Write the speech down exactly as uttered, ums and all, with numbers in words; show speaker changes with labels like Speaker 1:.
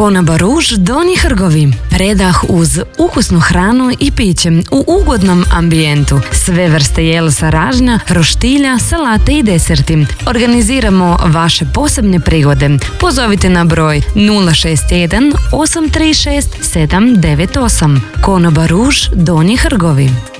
Speaker 1: Konoba Ruž Donji Hrgovi. Predah uz ukusnu hranu i piće u ugodnom ambijentu. Sve vrste jelsa ražnja, roštilja, salate i deserti. Organiziramo vaše posebne prigode. Pozovite na broj nula šest jedan osam tri šest sedam devet osam. Konoba Ruž Donji Hrgovi.